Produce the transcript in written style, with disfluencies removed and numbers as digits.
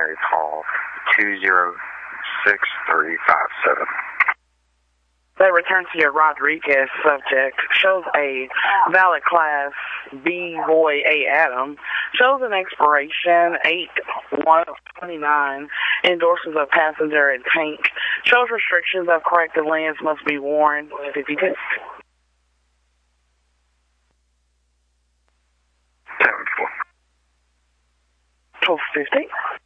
primary call 206357. They return to your Rodriguez subject. Shows a valid class B boy A Adam. Shows an expiration 8/1/29. Endorses a passenger in tank. Shows restrictions of corrective lens must be worn. 52. 7-4. 1250.